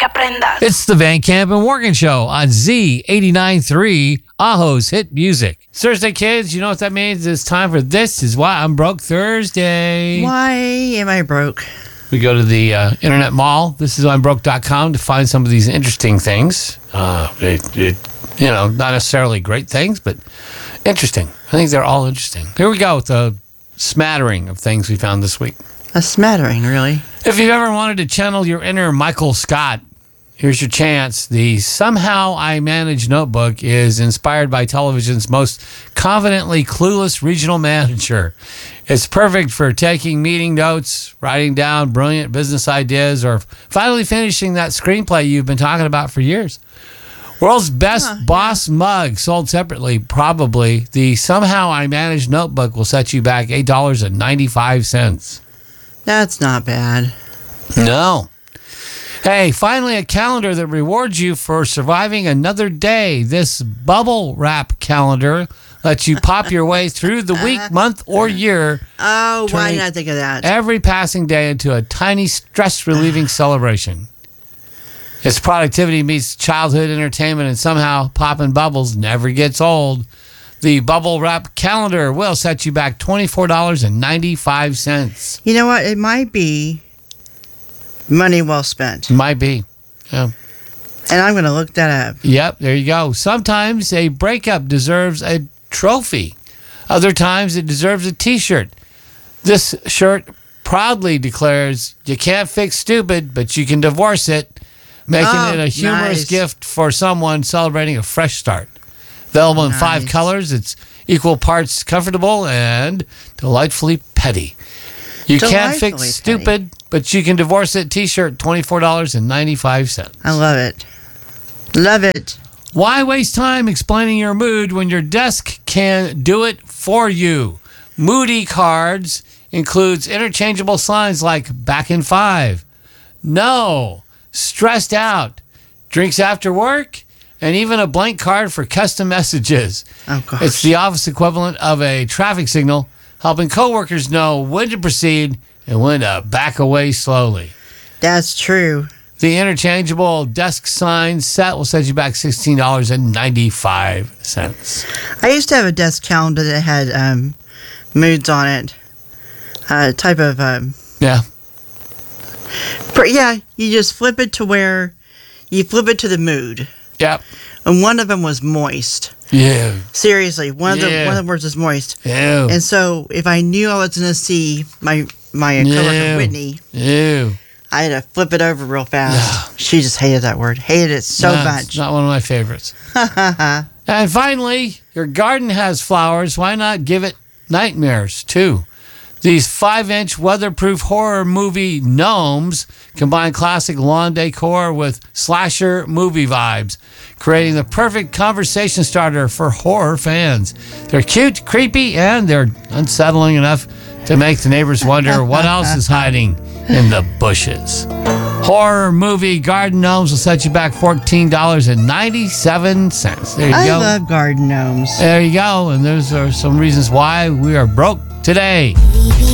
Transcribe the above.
aprendas. It's the Van Camp and Morgan Show on Z89.3, Aho's Hit Music. It's Thursday, kids. You know what that means? It's time for This Is Why I'm Broke Thursday. Why am I broke? We go to the internet mall, thisiswhyimbroke.com, to find some of these interesting things. Not necessarily great things, but interesting. I think they're all interesting. Here we go with a smattering of things we found this week. A smattering, really? If you've ever wanted to channel your inner Michael Scott, here's your chance. The Somehow I Manage notebook is inspired by television's most confidently clueless regional manager. It's perfect for taking meeting notes, writing down brilliant business ideas, or finally finishing that screenplay you've been talking about for years. World's best boss mug, sold separately, probably. The Somehow I Manage notebook will set you back $8.95. That's not bad. No. Hey, finally a calendar that rewards you for surviving another day. This bubble wrap calendar lets you pop your way through the week, month, or year. Oh, why did I think of that? Every passing day into a tiny stress-relieving celebration. Its productivity meets childhood entertainment, and somehow popping bubbles never gets old. The bubble wrap calendar will set you back $24.95. You know what? It might be money well spent. Might be. Yeah. And I'm going to look that up. Yep, there you go. Sometimes a breakup deserves a trophy. Other times it deserves a T-shirt. This shirt proudly declares, you can't fix stupid, but you can divorce it, making it a humorous gift for someone celebrating a fresh start. Available in 5 colors. It's equal parts comfortable and delightfully petty. You can't fix stupid, but you can divorce it. T-shirt, $24.95. I love it. Love it. Why waste time explaining your mood when your desk can do it for you? Moody Cards includes interchangeable signs like back in 5, no, stressed out, drinks after work, and even a blank card for custom messages. Oh, gosh. It's the office equivalent of a traffic signal, helping coworkers know when to proceed and when to back away slowly. That's true. The interchangeable desk sign set will set you back $16.95. I used to have a desk calendar that had moods on it. Type of... Yeah. You just flip it to where... You flip it to the mood. Yep. And one of them was moist. Yeah. Seriously, one of the words was moist. Ew. And so if I knew I was going to see my coworker Whitney, I had to flip it over real fast. She just hated that word. Hated it so much. It's not one of my favorites. And finally, your garden has flowers. Why not give it nightmares, too? These 5-inch weatherproof horror movie gnomes combine classic lawn decor with slasher movie vibes, creating the perfect conversation starter for horror fans. They're cute, creepy, and they're unsettling enough to make the neighbors wonder what else is hiding in the bushes. Horror movie garden gnomes will set you back $14.97. There you go. I love garden gnomes. There you go. And those are some reasons why we are broke today.